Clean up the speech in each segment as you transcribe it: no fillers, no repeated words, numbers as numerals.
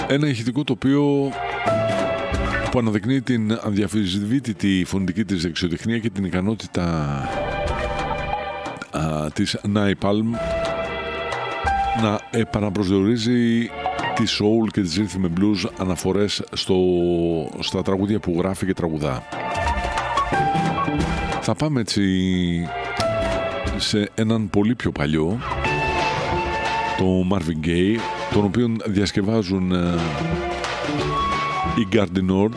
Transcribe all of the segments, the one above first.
Ένα ηχητικό τοπίο που αναδεικνύει την αδιαφυσβήτητη φωνητική της δεξιοτεχνία και την ικανότητα της Napalm να επαναπροσδιορίζει τη soul και τη rhythm and blues αναφορές στα τραγούδια που γράφει και τραγουδά. Θα πάμε έτσι σε έναν πολύ πιο παλιό, το Marvin Gaye, τον οποίο διασκευάζουν η Garden Nord.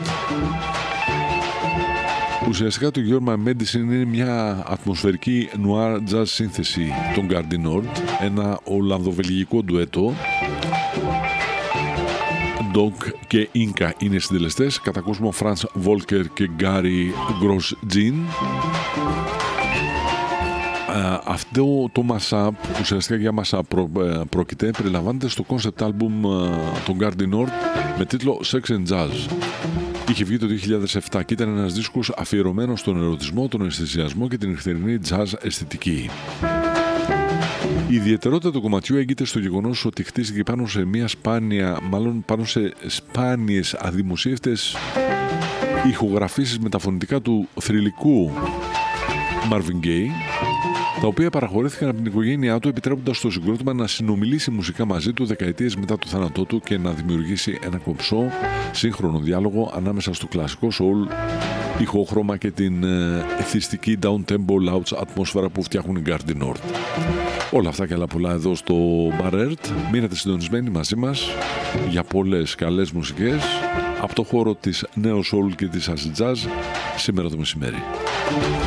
Ουσιαστικά το You're My Medicine είναι μια ατμοσφαιρική noir jazz σύνθεση των Garden Nord, ένα ολλανδοβελγικό ντουέτο. Doc και Inca είναι συντελεστές, κατά κόσμο Franz Volker και Gary Grosjean. Αυτό το mashup, ουσιαστικά για mashup πρόκειται, περιλαμβάνεται στο concept album των Garden Nord με τίτλο Sex and Jazz. Είχε βγει το 2007 και ήταν ένας δίσκος αφιερωμένος στον ερωτισμό, τον αισθησιασμό και την νυχτερινή jazz αισθητική. Η ιδιαιτερότητα του κομματιού έγκυται στο γεγονός ότι χτίστηκε πάνω σε μια πάνω σε σπάνιες αδημοσίευτες ηχογραφήσεις με τα φωνητικά του θρυλικού Marvin Gaye, τα οποία παραχωρήθηκαν από την οικογένειά του, επιτρέποντας στο συγκρότημα να συνομιλήσει μουσικά μαζί του δεκαετίες μετά το θάνατό του και να δημιουργήσει ένα κομψό σύγχρονο διάλογο ανάμεσα στο κλασικό soul ηχόχρωμα και την εθιστική down-tempo lounge ατμόσφαιρα που φτιάχνουν οι Garden Nord. Όλα αυτά και άλλα πολλά εδώ στο Bar Earth. Μείνετε συντονισμένοι μαζί μας για πολλές καλές μουσικές από το χώρο της Neo Soul και της Acid Jazz σήμερα το μεσημέρι.